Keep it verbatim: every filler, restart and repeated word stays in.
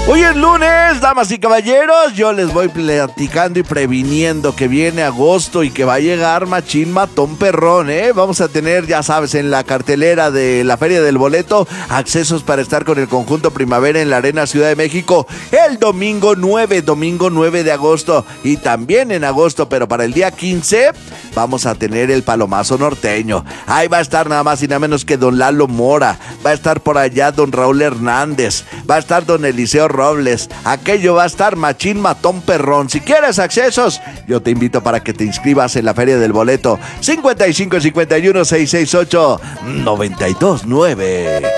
Hoy es lunes, damas y caballeros, yo les voy platicando y previniendo que viene agosto y que va a llegar machín matón perrón, ¿eh? Vamos a tener, ya sabes, en la cartelera de la Feria del Boleto, accesos para estar con el conjunto Primavera en la Arena Ciudad de México el domingo nueve, domingo nueve de agosto, y también en agosto, pero para el día quince vamos a tener el Palomazo Norteño. Ahí va a estar nada más y nada menos que don Lalo Mora, va a estar por allá don Raúl Hernández, va a estar don Eliseo Robles, aquello va a estar machín matón perrón. Si quieres accesos, yo te invito para que te inscribas en la Feria del Boleto cincuenta y cinco cincuenta y uno seiscientos sesenta y ocho noventa y dos nueve.